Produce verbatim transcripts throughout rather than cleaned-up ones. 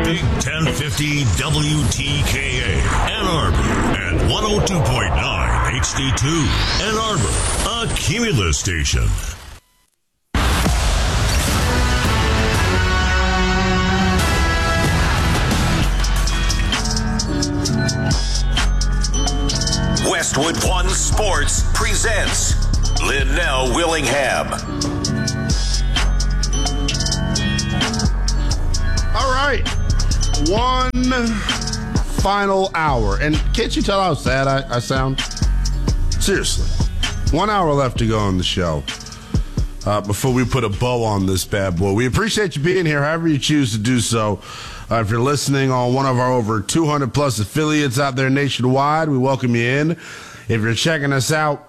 ten fifty W T K A, Ann Arbor, and one oh two point nine H D two, Ann Arbor, a Cumulus station. Westwood One Sports presents Linnell Willingham. All right, one final hour. And can't you tell how sad I, I sound? Seriously. One hour left to go on the show uh, before we put a bow on this bad boy. We appreciate you being here, however you choose to do so. Uh, if you're listening on one of our over two hundred plus affiliates out there nationwide, we welcome you in. If you're checking us out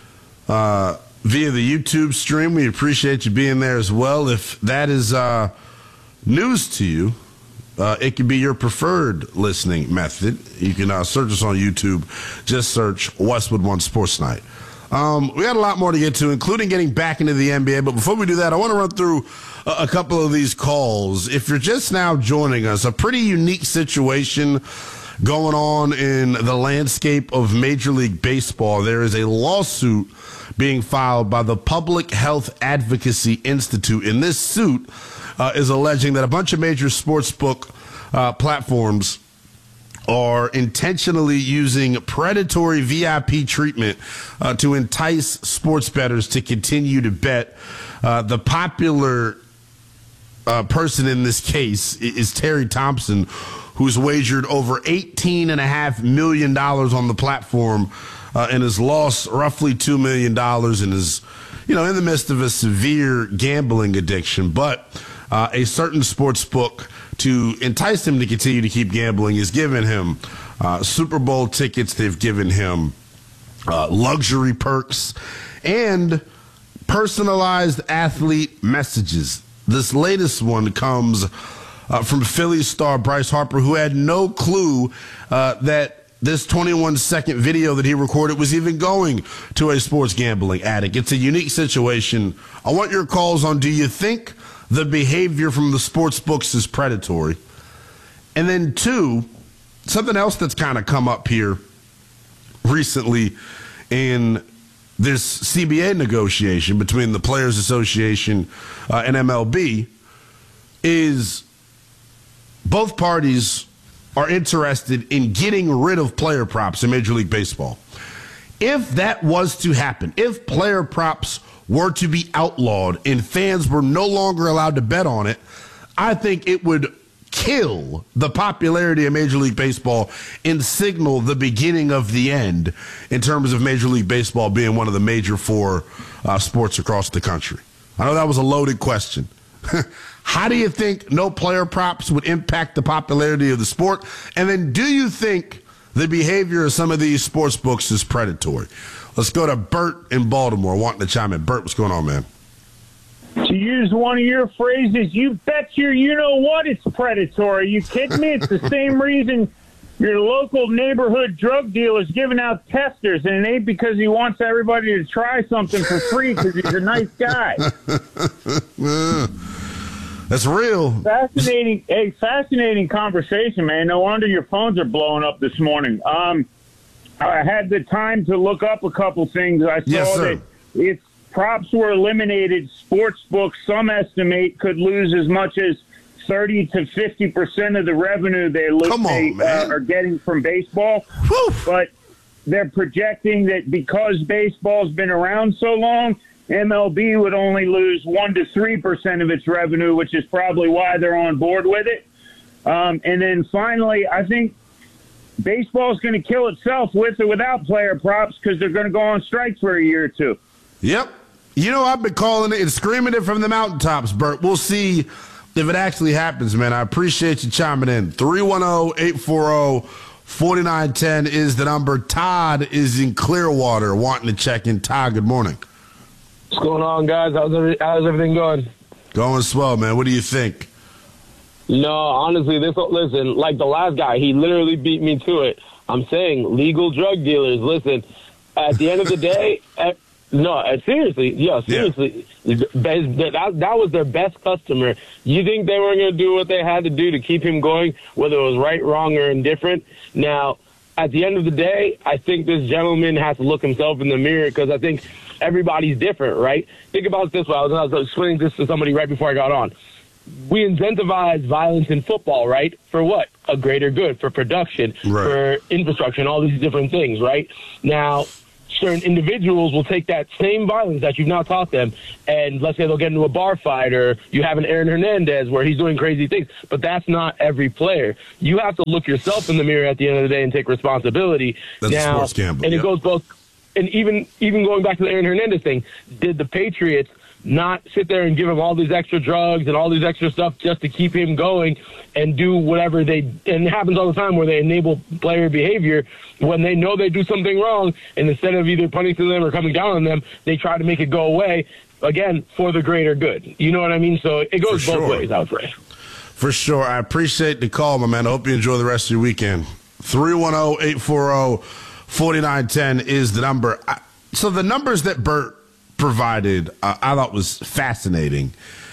uh, via the YouTube stream, we appreciate you being there as well. If that is uh, news to you, uh, it could be your preferred listening method. You can uh, search us on YouTube. Just search Westwood One Sports Night. Um, we got a lot more to get to, including getting back into the N B A. But before we do that, I want to run through a, a couple of these calls. If you're just now joining us, a pretty unique situation going on in the landscape of Major League Baseball. There is a lawsuit being filed by the Public Health Advocacy Institute. And this suit uh, is alleging that a bunch of major sportsbook uh, platforms are intentionally using predatory V I P treatment uh, to entice sports bettors to continue to bet. Uh, the popular uh, person in this case is Terry Thompson, who's wagered over eighteen point five million dollars on the platform uh, and has lost roughly two million dollars and is, you know, in the midst of a severe gambling addiction. But uh, a certain sports book, to entice him to continue to keep gambling, has given him uh, Super Bowl tickets. They've given him uh, luxury perks and personalized athlete messages. This latest one comes uh, from Phillies star Bryce Harper, who had no clue uh, that this twenty-one second video that he recorded was even going to a sports gambling addict. It's a unique situation. I want your calls on, do you think the behavior from the sports books is predatory? And then two, something else that's kind of come up here recently in this C B A negotiation between the Players Association uh, and M L B is both parties are interested in getting rid of player props in Major League Baseball. If that was to happen, if player props were to be outlawed and fans were no longer allowed to bet on it, I think it would kill the popularity of Major League Baseball and signal the beginning of the end in terms of Major League Baseball being one of the major four uh, sports across the country. I know that was a loaded question. How do you think no player props would impact the popularity of the sport? And then do you think the behavior of some of these sports books is predatory? Let's go to Bert in Baltimore wanting to chime in. Bert, what's going on, man? To use one of your phrases, you bet your you-know-what it's predatory. You kidding me? It's the same reason your local neighborhood drug dealer is giving out testers, and it ain't because he wants everybody to try something for free because he's a nice guy. That's real. Fascinating, a fascinating conversation, man. No wonder your phones are blowing up this morning. Um, I had the time to look up a couple things. I saw yes, that if props were eliminated, sports books, some estimate, could lose as much as thirty to fifty percent of the revenue they, lo- Come on, they uh, are getting from baseball. Whew. But they're projecting that because baseball's been around so long, M L B would only lose one to three percent of its revenue, which is probably why they're on board with it. Um, and then finally, I think baseball's going to kill itself with or without player props because they're going to go on strikes for a year or two. Yep. You know, I've been calling it and screaming it from the mountaintops, Bert. We'll see if it actually happens, man. I appreciate you chiming in. three one zero, eight four zero, four nine one zero is the number. Todd is in Clearwater wanting to check in. Todd, good morning. What's going on, guys? How's, every, how's everything going? Going swell, man. What do you think? No, honestly, this listen, like the last guy, he literally beat me to it. I'm saying legal drug dealers, listen, at the end of the day, No, uh, seriously, yeah, seriously, yeah. That, that was their best customer. You think they weren't going to do what they had to do to keep him going, whether it was right, wrong, or indifferent? Now, at the end of the day, I think this gentleman has to look himself in the mirror because I think everybody's different, right? Think about it this way. I was, I was explaining this to somebody right before I got on. We incentivize violence in football, right? For what? A greater good, for production, right. For infrastructure, and all these different things, right? Now, certain individuals will take that same violence that you've now taught them, and let's say they'll get into a bar fight, or you have an Aaron Hernandez where he's doing crazy things. But that's not every player. You have to look yourself in the mirror at the end of the day and take responsibility. That's now, sports gambling, and it yeah. goes both. And even even going back to the Aaron Hernandez thing, did the Patriots not sit there and give him all these extra drugs and all these extra stuff just to keep him going and do whatever they, and it happens all the time where they enable player behavior when they know they do something wrong, and instead of either punishing them or coming down on them, they try to make it go away, again, for the greater good. You know what I mean? So it goes both ways, I would say. For sure. I appreciate the call, my man. I hope you enjoy the rest of your weekend. three one zero, eight four zero, four nine one zero is the number. I, so the numbers that Bert provided, uh, I thought was fascinating.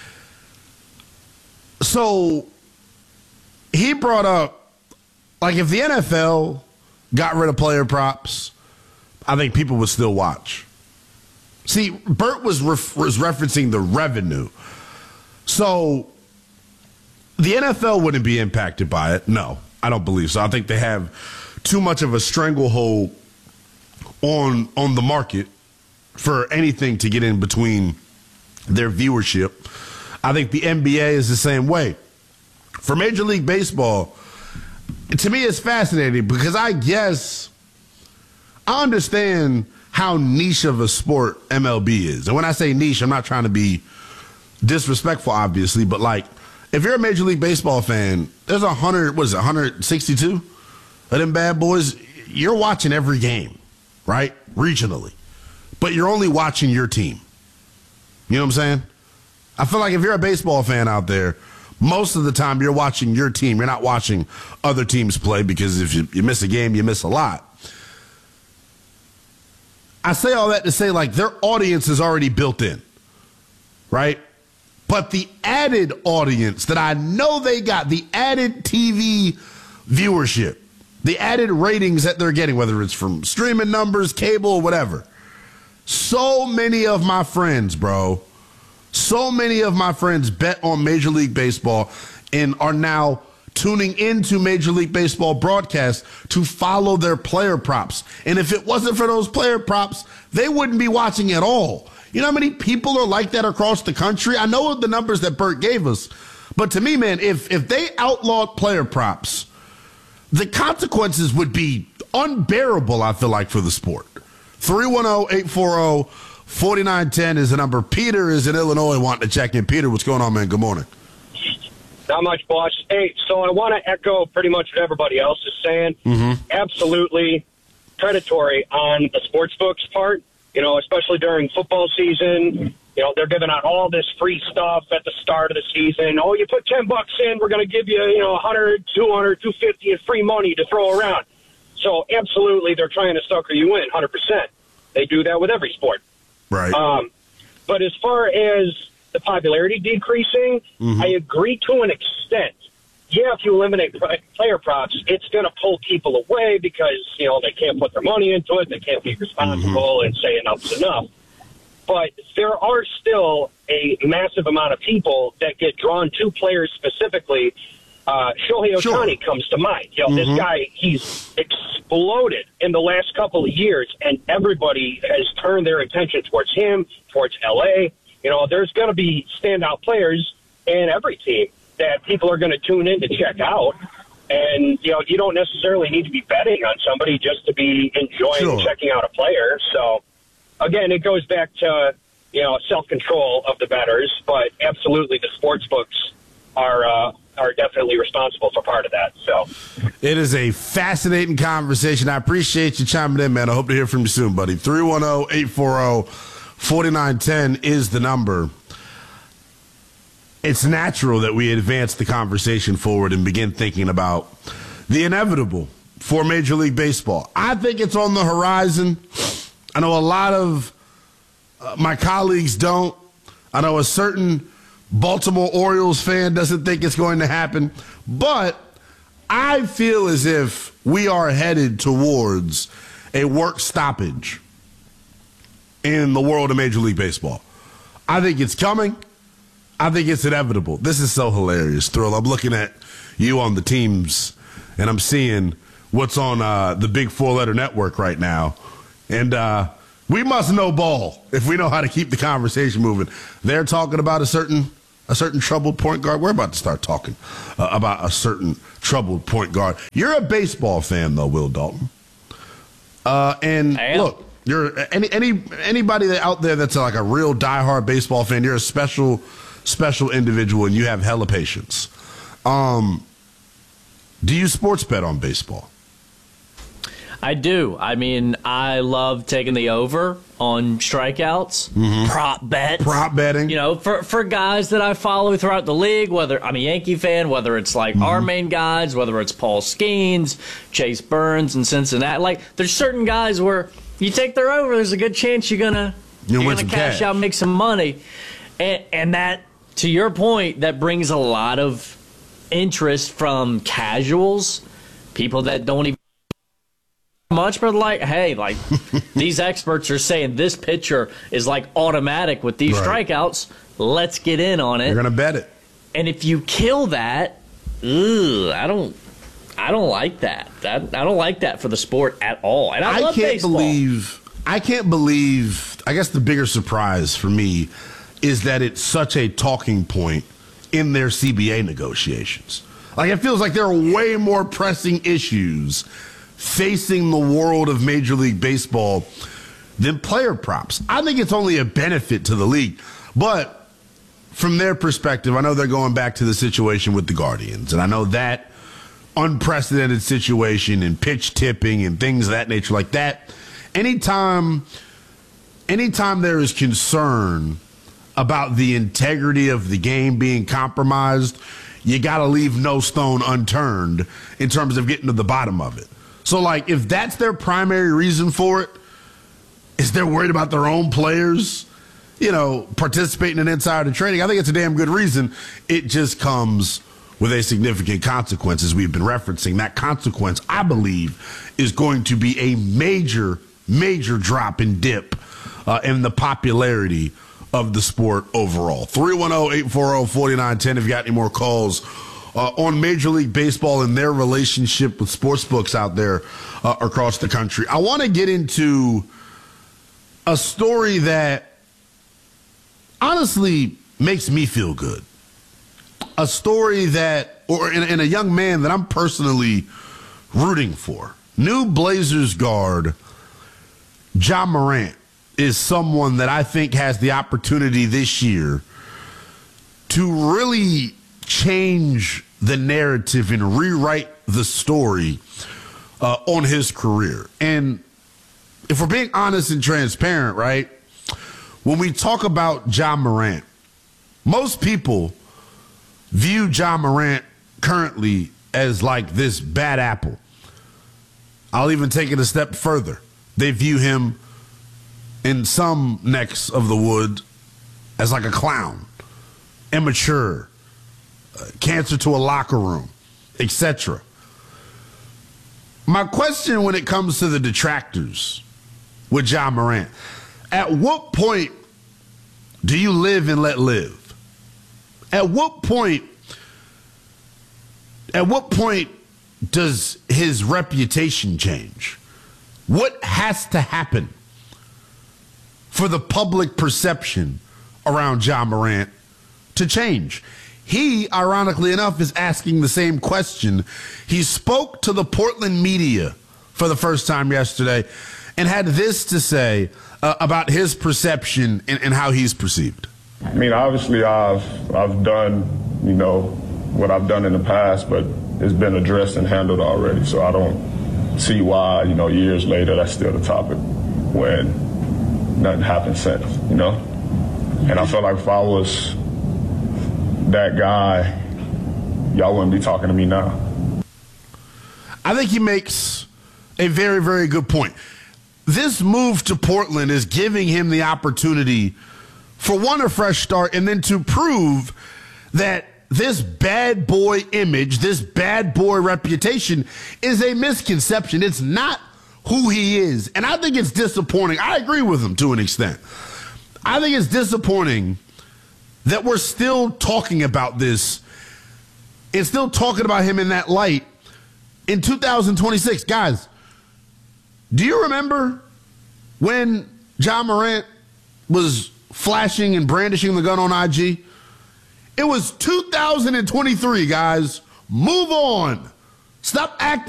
So he brought up, like, if the N F L got rid of player props, I think people would still watch. See, Bert was ref- was referencing the revenue. So the N F L wouldn't be impacted by it. No, I don't believe so. I think they have too much of a stranglehold on on the market for anything to get in between their viewership. I think the N B A is the same way. For Major League Baseball, to me it's fascinating because I guess I understand how niche of a sport M L B is. And when I say niche, I'm not trying to be disrespectful, obviously, but like, if you're a Major League Baseball fan, there's a hundred, what is it, one hundred sixty-two of them bad boys. You're watching every game, right? Regionally. But you're only watching your team. You know what I'm saying? I feel like if you're a baseball fan out there, most of the time you're watching your team. You're not watching other teams play because if you, you miss a game, you miss a lot. I say all that to say, like, their audience is already built in, right? But the added audience that I know they got, the added T V viewership, the added ratings that they're getting, whether it's from streaming numbers, cable, or whatever. So many of my friends, bro, so many of my friends bet on Major League Baseball and are now tuning into Major League Baseball broadcasts to follow their player props. And if it wasn't for those player props, they wouldn't be watching at all. You know how many people are like that across the country? I know the numbers that Bert gave us, but to me, man, if if they outlawed player props, the consequences would be unbearable, I feel like, for the sport. three one zero, eight four zero, four nine one zero is the number. Peter is in Illinois wanting to check in. Peter, what's going on, man? Good morning. Not much, boss. Hey, so I want to echo pretty much what everybody else is saying. Mm-hmm. Absolutely predatory on the sportsbooks part, you know, especially during football season. You know, they're giving out all this free stuff at the start of the season. Oh, you put ten bucks in, we're going to give you, you know, one hundred, two hundred, two fifty in free money to throw around. So absolutely, they're trying to sucker you in, one hundred percent. They do that with every sport. Right. Um, but as far as the popularity decreasing, mm-hmm. I agree to an extent. Yeah, if you eliminate player props, it's going to pull people away because, you know, they can't put their money into it. They can't be responsible mm-hmm. and say enough's enough. But there are still a massive amount of people that get drawn to players specifically. Uh, Shohei Ohtani sure. comes to mind. You know, mm-hmm. this guy, he's exploded in the last couple of years, and everybody has turned their attention towards him, towards L A. You know, there's going to be standout players in every team that people are going to tune in to check out. And, you know, you don't necessarily need to be betting on somebody just to be enjoying sure. checking out a player. So, again, it goes back to, you know, self-control of the bettors, but absolutely the sports books are uh, are definitely responsible for part of that. So it is a fascinating conversation. I appreciate you chiming in, man. I hope to hear from you soon, buddy. three one zero, eight four zero, four nine one zero is the number. It's natural that we advance the conversation forward and begin thinking about the inevitable for Major League Baseball. I think it's on the horizon. I know a lot of Uh, my colleagues don't. I know a certain Baltimore Orioles fan doesn't think it's going to happen. But I feel as if we are headed towards a work stoppage in the world of Major League Baseball. I think it's coming. I think it's inevitable. This is so hilarious, Thrill. I'm looking at you on the teams, and I'm seeing what's on uh, the big four-letter network right now. And uh, we must know ball if we know how to keep the conversation moving. They're talking about a certain a certain troubled point guard. We're about to start talking uh, about a certain troubled point guard. You're a baseball fan, though, Will Dalton. Uh, and look, you're any any anybody that out there that's like a real diehard baseball fan. You're a special special individual, and you have hella patience. Um, do you sports bet on baseball? I do. I mean, I love taking the over on strikeouts, mm-hmm. prop bets. Prop betting. You know, for, for guys that I follow throughout the league, whether I'm a Yankee fan, whether it's like mm-hmm. our main guys, whether it's Paul Skeens, Chase Burns in Cincinnati. Like, there's certain guys where you take their over, there's a good chance you're going to you're gonna cash, cash out and make some money. And, and that, to your point, that brings a lot of interest from casuals, people that don't even much, but like, hey, like these experts are saying this pitcher is like automatic with these right. strikeouts. Let's get in on it. You're gonna bet it. And if you kill that, ugh, I don't, I don't like that. That I don't like that for the sport at all. And I, I love can't baseball. believe. I can't believe. I guess the bigger surprise for me is that it's such a talking point in their C B A negotiations. Like, it feels like there are way more pressing issues facing the world of Major League Baseball than player props. I think it's only a benefit to the league. But from their perspective, I know they're going back to the situation with the Guardians. And I know that unprecedented situation and pitch tipping and things of that nature like that. Anytime, anytime there is concern about the integrity of the game being compromised, you got to leave no stone unturned in terms of getting to the bottom of it. So, like, if that's their primary reason for it, is they're worried about their own players, you know, participating in insider trading, I think it's a damn good reason. It just comes with a significant consequence, as we've been referencing. That consequence, I believe, is going to be a major, major drop and dip uh, in the popularity of the sport overall. three one zero, eight four zero, four nine one zero if you got any more calls uh, on Major League Baseball and their relationship with sportsbooks out there uh, across the country. I want to get into a story that honestly makes me feel good. A story that, or in, in a young man that I'm personally rooting for. New Blazers guard Ja Morant is someone that I think has the opportunity this year to really change the narrative and rewrite the story uh, on his career. And if we're being honest and transparent, right, when we talk about Ja Morant, most people view Ja Morant currently as like this bad apple. I'll even take it a step further. They view him in some necks of the wood as like a clown, immature, uh, cancer to a locker room, et cetera. My question when it comes to the detractors with Ja Morant, at what point do you live and let live? At what point, at what point does his reputation change? What has to happen for the public perception around Ja Morant to change? He, ironically enough, is asking the same question. He spoke to the Portland media for the first time yesterday and had this to say uh, about his perception and, and how he's perceived. I mean, obviously, I've I've done, you know, what I've done in the past, but it's been addressed and handled already. So I don't see why, you know, years later, that's still the topic when nothing happened since, you know? And I feel like if I was that guy, y'all wouldn't be talking to me now. I think he makes a very, very good point. this move to Portland is giving him the opportunity for one, a fresh start, and then to prove that this bad boy image, this bad boy reputation is a misconception. It's not who he is. And I think it's disappointing. I agree with him to an extent. I think it's disappointing that we're still talking about this and still talking about him in that light in two thousand twenty-six. Guys, do you remember when Ja Morant was flashing and brandishing the gun on I G? It was two thousand twenty-three, guys. Move on. Stop acting